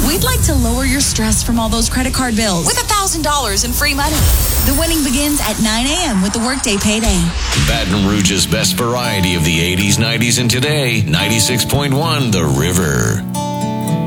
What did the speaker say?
We'd like to lower your stress from all those credit card bills with $1,000 in free money. The winning begins at 9 a.m. with the Workday Payday. Baton Rouge's best variety of the 80s, 90s, and today, 96.1 The River.